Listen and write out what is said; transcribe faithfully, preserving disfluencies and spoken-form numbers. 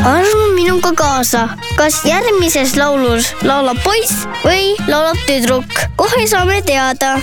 armu minuga kaasa, kas järgmises laulus laulab poiss või laulab tüdruk. Kohe saame teada.